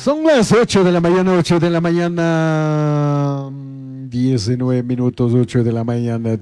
Son las 8 de la mañana, 8 de la mañana, 19 minutos, 8 de la mañana,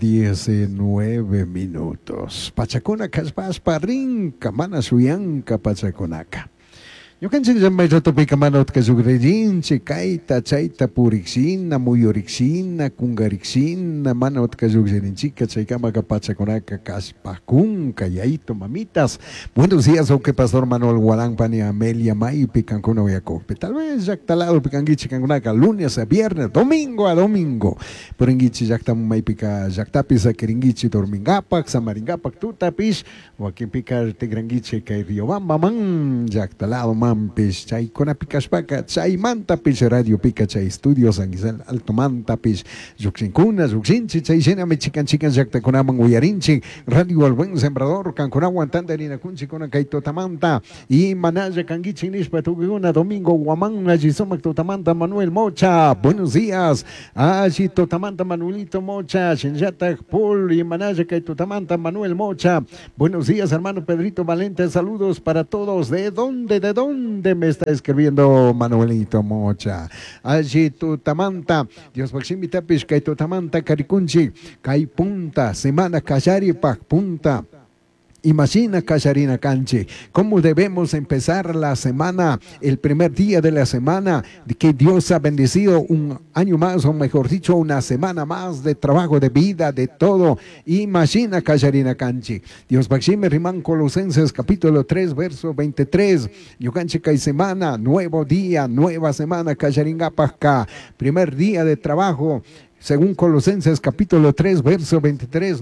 19 minutos. Pachacona, Caspaspa, Rinca, Mana Suyanca, Pachaconaca. Yo canché ya me rato pica manot que su grejinche, caita, chaita, purixina, muyorixina, kungarixina, manot que su grejinchica, chaicama, capachaconaca, caspacunca, yaito, mamitas. Buenos días, o que pastor Manuel Guarán, Pani Amelia, May, picancuna, Oyacope. Tal vez ya talado, picanguichi, cangunaca, lunes a viernes, domingo a domingo. Por enguichi, ya está may pica, ya tapis a keringuichi, dormingapac, samaringapac, tutapis, o aquí pica, tegranguichi, que riobamba, man, ya talado, man. Pis, chay conapicas paca, chay manta pis radio pica, chay estudios San Alto Manta pis, yuxincuna, yuxinchi, chay llena me chican yacta conaman uyarinchi, radio al buen sembrador, canconaguan tandarina cunchi con caito tamanta, y manaya canguichi nispa tuguna, domingo guamán, allí somac totamanta Manuel Mocha, buenos días, allí totamanta Manuelito Mocha, Shenjata Paul y manaya caito tamanta Manuel Mocha, buenos días hermano Pedrito Valente, saludos para todos, ¿de dónde me está escribiendo Manuelito Mocha? Allí tu tamanta, Dios Maximi Tapis, Kai tu tamanta, Caricunchi, Kai punta, semana Callari Pac punta. Imagina, Cacharina Canche, cómo debemos empezar la semana, el primer día de la semana, de que Dios ha bendecido un año más, o mejor dicho, una semana más de trabajo, de vida, de todo. Imagina, Cacharina Canche. Dios Maxime Rimán Colosenses, capítulo 3, verso 23. Yo canche que hay semana, nuevo día, nueva semana, Cacharinga Pasca, primer día de trabajo. Según Colosenses capítulo 3, verso 23,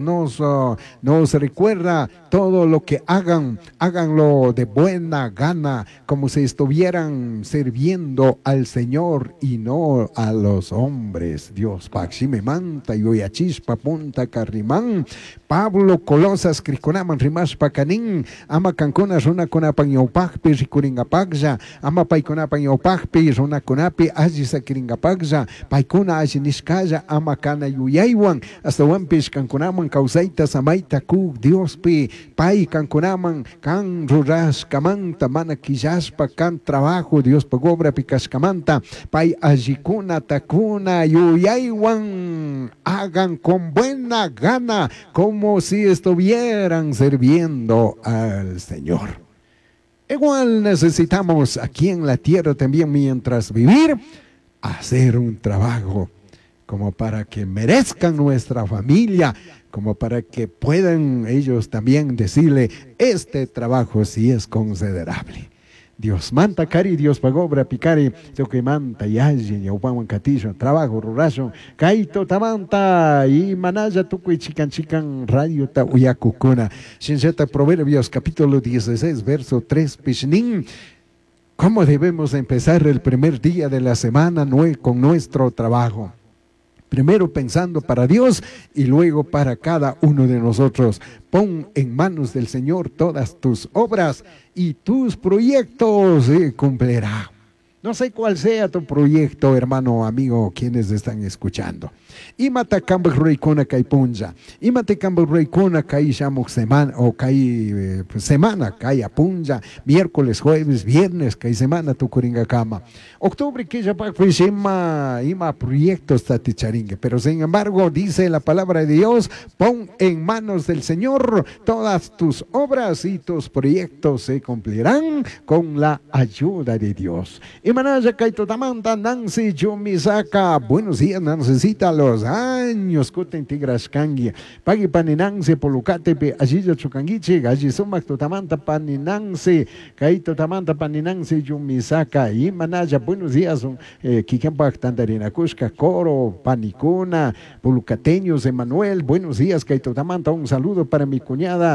nos recuerda todo lo que hagan, háganlo de buena gana, como si estuvieran sirviendo al Señor y no a los hombres. Dios, Paxime Manta, Yoyachispa, Punta Carrimán, Pablo Colosas, Criconaman, Rimas Pacanín, Ama Cancona, Runa Conapan Yopagpi, Ricuringapagja, Ama Paiconapan Yopagpi, Runa Conapi, Ajisa Kiringapagja, Paicuna Ajiniskaya, Amacana Yuyaywan, hasta Wampis Cancunaman, Causaita, Samaita, Kuk, Dios Pi, Pai Cancunaman, Can Ruras, Camanta, Mana Quillaspa, Can Trabajo, Dios Pagobra, Picascamanta, Pai Ajicuna, Tacuna, Yuyaywan, hagan con buena gana, como si estuvieran sirviendo al Señor. Igual necesitamos aquí en la tierra también, mientras vivir, hacer un trabajo como para que merezcan nuestra familia, como para que puedan ellos también decirle, este trabajo sí es considerable. Dios manta cari, Dios pagobra picari, yo que manta y allí, yaupaman catillo, trabajo rurazo, caito tamanta y manaya tuco y chican radio ta uyacucuna. Shinjeta Proverbios capítulo 16, verso 3, Pishnin. ¿Cómo debemos empezar el primer día de la semana con nuestro trabajo? Primero pensando para Dios y luego para cada uno de nosotros. Pon en manos del Señor todas tus obras y tus proyectos cumplirá. No sé cuál sea tu proyecto, hermano, amigo, quienes están escuchando. Imata cambio reicona kai punja. Imate cambio reicona kai shamuk semana o kai semana kai apunja. Miércoles, jueves, viernes kai semana tu coringa cama. Octubre que ya pa ima proyectos taticharingue. Pero sin embargo dice la palabra de Dios, pon en manos del Señor todas tus obras y tus proyectos se cumplirán con la ayuda de Dios. Manaya Kaito Tamanta, Nancy Yumisaka, buenos días, Nancecita, los años, Kuten Tigraskangia, Pagi Paninanse, Polucatepe, Ajilla Chukangichi, Ajizumak Totamanta, Paninanse, Kaito Tamanta, Paninanse Yumisaka, y Manaya, buenos días, Kikempak Tandarina Kushka, Coro, Panicuna, Polucateños, Emanuel, buenos días, Kaito Tamanta, un saludo para mi cuñado,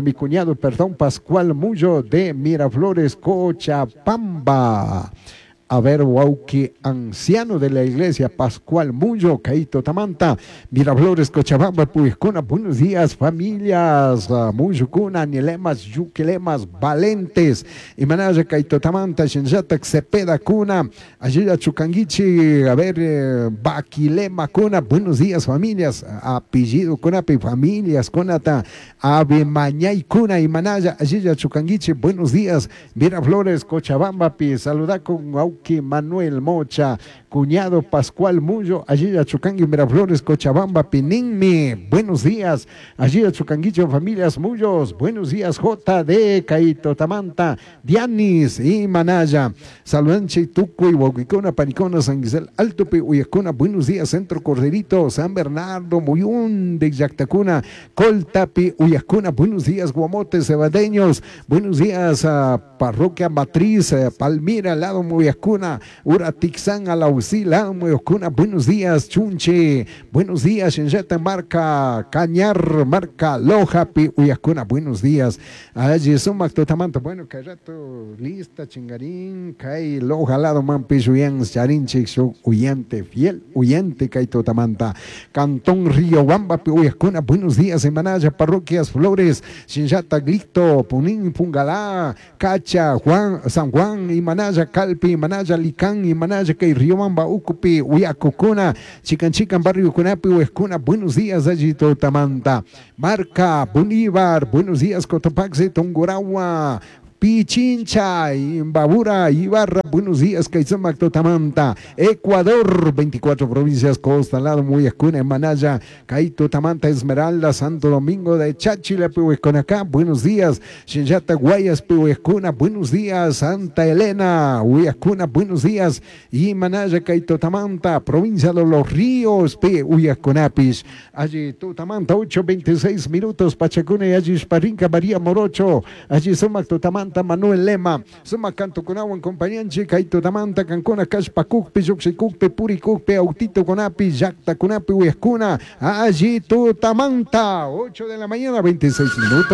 Pascual Mullo de Miraflores, Cochabamba. A ver, Wauki, anciano de la iglesia, Pascual Mullo, Caito Tamanta, Miraflores, Cochabamba, Puiscuna, buenos días, familias, Muyucuna, Nielemas, Yuquilemas, Valentes, Imanaya, Caito Tamanta, Shenjata, Cepeda, Cuna, Ayuda Chucanguichi, a ver, Baquilema, Cuna, buenos días, familias, apellido Cunapi, familias, Conata, Ave Mañay, Cuna, Imanaya, Ayuda Chucanguichi, buenos días, Miraflores, Cochabamba, saluda con Wauki, Huayque, Manuel Mocha, cuñado Pascual Mullo, allí a Chucangi, Miraflores, Cochabamba, Pininmi, buenos días, allí a Chucanguillo, familias Mullos, buenos días, JD, Caito, Tamanta, Dianis y Manaya, Saludanche, Tucuy, Huaquicona, Panicona, San Gisel, Altope, Uyacona, buenos días, Centro Corderito, San Bernardo, Muyún de Yactacuna, Coltapi, Uyacuna, buenos días, Guamotes, Cebadeños, buenos días a Parroquia Matriz, Palmira, lado Muyacuna, Uratixán, Alausí, lado Muyacuna, buenos días, Chunche, buenos días, Shenjeta, marca Cañar, marca Lojapi, Uyacuna, buenos días, allí Sumac Totamanta, bueno, que rato lista, Chingarín, Kai, Loja, lado Mampizuyan, Charin, Chixo, Huyente, fiel, Huyente, Kai Totamanta, Cantón Río Bamba, Uyacuna, buenos días, en Manaya, Parroquias Flores, Shinjata, Glito, Punín, Pungalá, Cacha, Juan, San Juan, Imanaya, Calpi, Imanaya, Licán, Imanaya, Kay, Riobamba, Ucupi, Uyacocuna, Chican, Barrio Cunapi, Huescuna, buenos días, allí Totamanta, Marca, Bolívar, buenos días, Cotopaxi, Tongoragua, Pichincha, Imbabura, Ibarra, buenos días, Caizomac, Totamanta, Ecuador, 24 provincias, Costa, Lado, Muyacuna, Manaya, Caito, Tamanta, Esmeralda, Santo Domingo de Cháchila, Pihuesconacá, buenos días, Shinjata, Guayas, Pihuescuna, buenos días, Santa Elena, Uyacuna, buenos días, y Manaya, Caito, Tamanta, provincia de Los Ríos, Uyacunapis, allí Totamanta, 8:26 minutos, Pachacuna y allí Parinca, María Morocho, allí Somac, Totamanta, Manuel Lema, Suma Canto con agua en compañía, Caito Tamanta, Cancona, Cashpa, Cucpe, Yoxicukpe, Puricukpe, Autito con Api, Yacta con Api, Huescuna, allí Totamanta, 8 de la mañana, 26 minutos.